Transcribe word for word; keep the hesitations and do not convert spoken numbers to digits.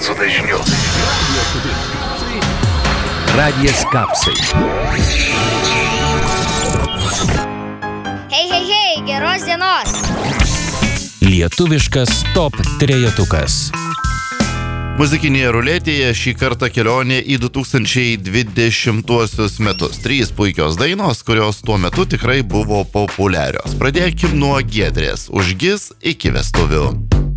su dažniu. Radijas Kapsai. Hei, hei, hei, geros dienos. Lietuviškas top trejetukas. Muzikinėje ruletėje šį kartą kelionė į du tūkstančiai dvidešimtuosius metus. Trys puikios dainos, kurios tuo metu tikrai buvo populiarios. Pradėkim nuo Giedrės. Užgis iki vestuvių.